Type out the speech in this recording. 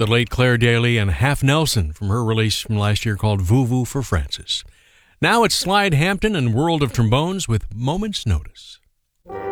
late Claire Daly and Half Nelson from her release from last year called Voo Voo for Francis. Now it's Slide Hampton and World of Trombones with Moment's Notice.